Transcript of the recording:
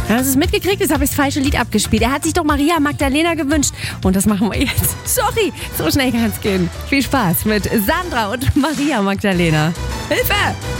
Hast du es mitgekriegt? Jetzt habe ich das falsche Lied abgespielt. Er hat sich doch Maria Magdalena gewünscht. Und das machen wir jetzt. Sorry, so schnell kann es gehen. Viel Spaß mit Sandra und Maria Magdalena. Hilfe!